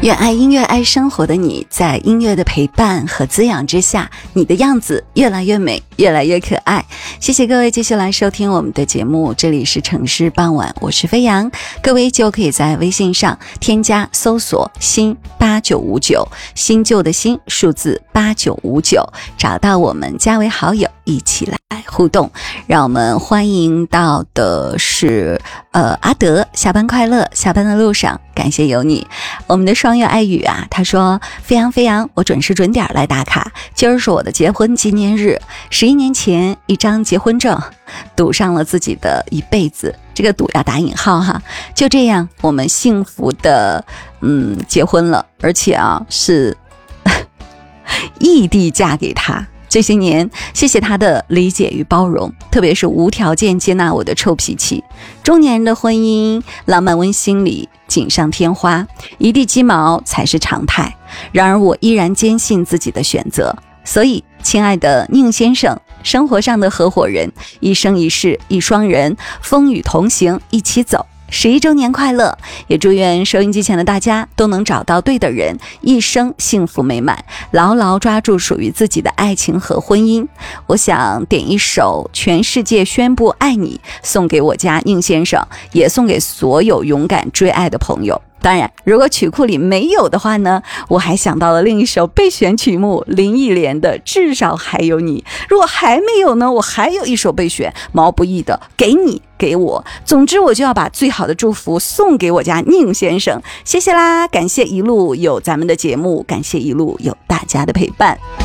愿爱音乐爱生活的你，在音乐的陪伴和滋养之下，你的样子越来越美，越来越可爱。谢谢各位继续来收听我们的节目，这里是城市傍晚，我是飞扬。各位就可以在微信上添加搜索新8959，新旧的新，数字8959，找到我们加为好友，一起来互动。让我们欢迎到的是阿德，下班快乐，下班的路上感谢有你。我们的双月爱语啊，他说飞扬，我准时准点来打卡，今儿是我的结婚纪念日，11年前一张结婚证赌上了自己的一辈子，这个赌要打引号哈。就这样我们幸福的结婚了，而且是异地嫁给他。这些年谢谢他的理解与包容，特别是无条件接纳我的臭脾气。中年人的婚姻浪漫温馨里锦上添花，一地鸡毛才是常态。然而我依然坚信自己的选择，所以亲爱的宁先生，生活上的合伙人，一生一世一双人，风雨同行一起走，11周年快乐！也祝愿收音机前的大家都能找到对的人，一生幸福美满，牢牢抓住属于自己的爱情和婚姻。我想点一首《全世界宣布爱你》，送给我家宁先生，也送给所有勇敢追爱的朋友。当然如果曲库里没有的话呢，我还想到了另一首备选曲目，林忆莲的《至少还有你》。如果还没有呢，我还有一首备选，毛不易的《给你给我》。总之我就要把最好的祝福送给我家宁先生。谢谢啦，感谢一路有咱们的节目，感谢一路有大家的陪伴。